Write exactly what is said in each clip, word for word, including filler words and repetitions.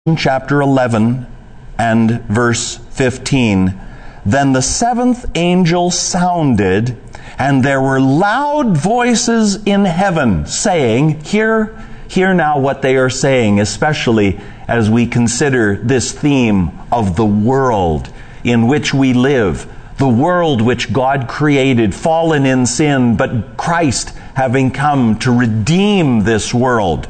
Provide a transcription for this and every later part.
Chapter eleven and verse fifteen. Then the seventh angel sounded, and there were loud voices in heaven saying, hear, hear now what they are saying, especially as we consider this theme of the world in which we live, the world which God created, fallen in sin, but Christ having come to redeem this world.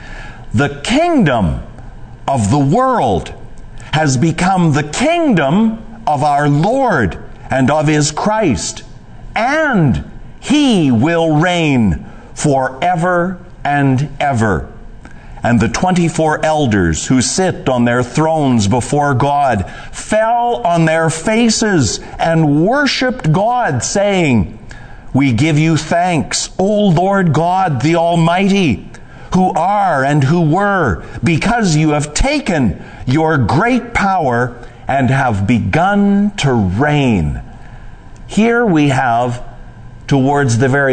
The kingdom of the world has become the kingdom of our Lord and of His Christ, and He will reign forever and ever. And the twenty-four elders who sit on their thrones before God fell on their faces and worshipped God, saying, We give you thanks, O Lord God, the Almighty, who are and who were, because you have taken your great power and have begun to reign. Here we have, towards the very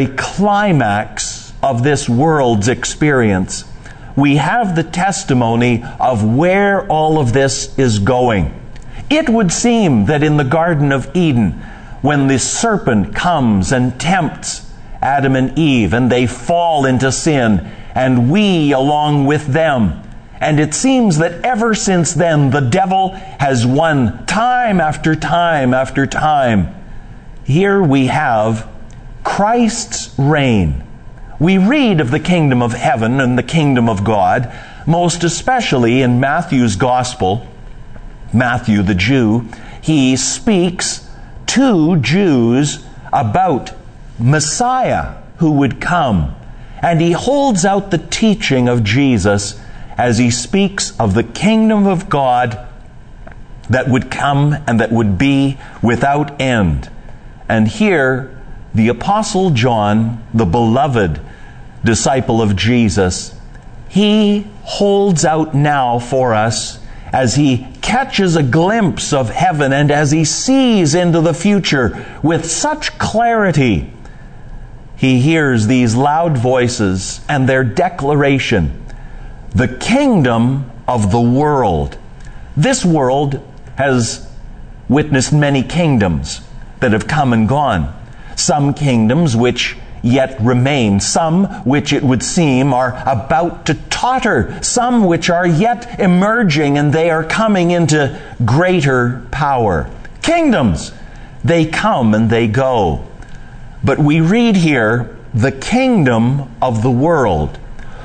climax of this world's experience, we have the testimony of where all of this is going. It would seem that in the Garden of Eden, when the serpent comes and tempts Adam and Eve, and they fall into sin, and we along with them. And it seems that ever since then, the devil has won time after time after time. Here we have Christ's reign. We read of the kingdom of heaven and the kingdom of God, most especially in Matthew's gospel. Matthew, the Jew, he speaks to Jews about Messiah who would come. And he holds out the teaching of Jesus as he speaks of the kingdom of God that would come and that would be without end. And here, the Apostle John, the beloved disciple of Jesus, he holds out now for us as he catches a glimpse of heaven and as he sees into the future with such clarity. He hears these loud voices and their declaration, the kingdom of the world. This world has witnessed many kingdoms that have come and gone. Some kingdoms which yet remain, some which it would seem are about to totter, some which are yet emerging and they are coming into greater power. Kingdoms, they come and they go. But we read here, the kingdom of the world.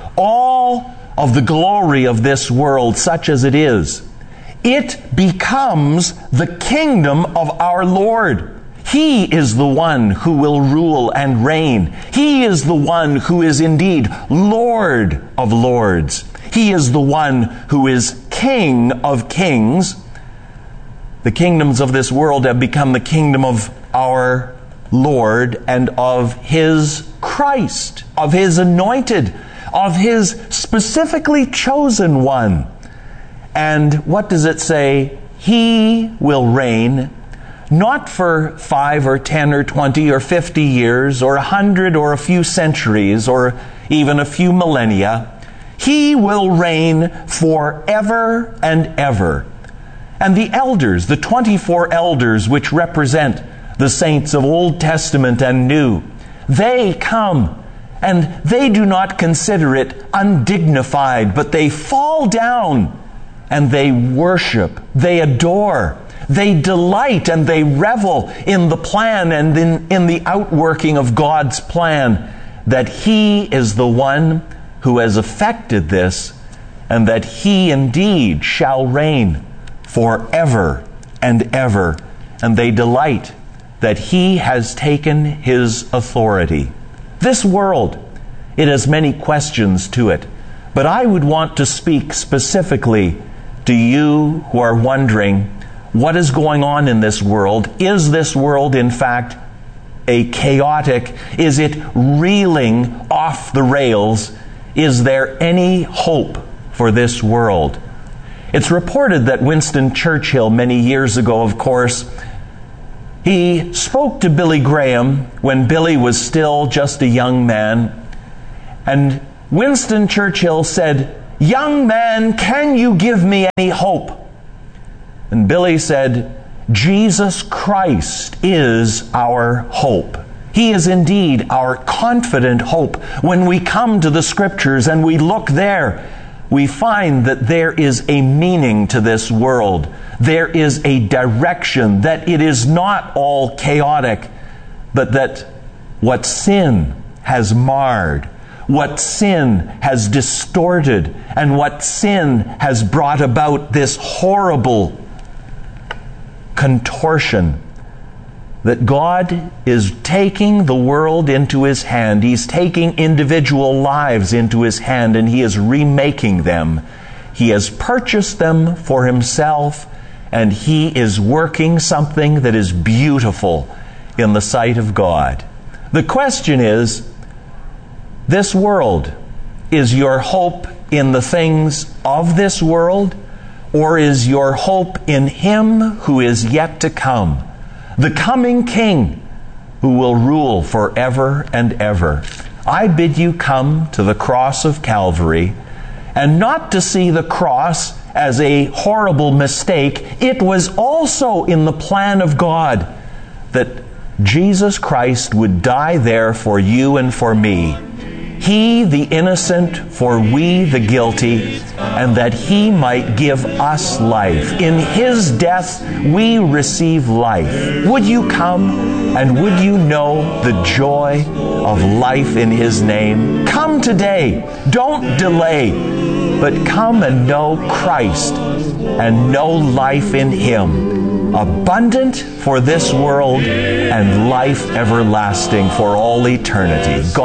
All of the glory of this world, such as it is, it becomes the kingdom of our Lord. He is the one who will rule and reign. He is the one who is indeed Lord of lords. He is the one who is King of kings. The kingdoms of this world have become the kingdom of our Lord and of His Christ, of His anointed, of His specifically chosen one. And what does it say? He will reign not for five or ten or twenty or fifty years or a hundred or a few centuries or even a few millennia. He will reign forever and ever. And the elders, the twenty-four elders which represent the saints of Old Testament and New, they come and they do not consider it undignified, but they fall down and they worship, they adore, they delight and they revel in the plan and in, in the outworking of God's plan, that He is the one who has effected this and that He indeed shall reign forever and ever. And they delight that He has taken His authority. This world, it has many questions to it, but I would want to speak specifically to you who are wondering, what is going on in this world? Is this world, in fact, a chaotic? Is it reeling off the rails? Is there any hope for this world? It's reported that Winston Churchill, many years ago, of course, he spoke to Billy Graham when Billy was still just a young man. And Winston Churchill said, "Young man, can you give me any hope?" And Billy said, "Jesus Christ is our hope." He is indeed our confident hope. When we come to the Scriptures and we look there, we find that there is a meaning to this world. There is a direction, that it is not all chaotic, but that what sin has marred, what sin has distorted, and what sin has brought about this horrible contortion, that God is taking the world into His hand. He's taking individual lives into His hand, and He is remaking them. He has purchased them for Himself, and He is working something that is beautiful in the sight of God. The question is, this world, is your hope in the things of this world, or is your hope in Him who is yet to come, the coming King who will rule forever and ever? I bid you come to the cross of Calvary, and not to see the cross as a horrible mistake. It was also in the plan of God that Jesus Christ would die there for you and for me. He the innocent for we the guilty, and that He might give us life. In His death we receive life. Would you come, and would you know the joy of life in His name? Come today. Don't delay, but come and know Christ and know life in Him, abundant for this world and life everlasting for all eternity. God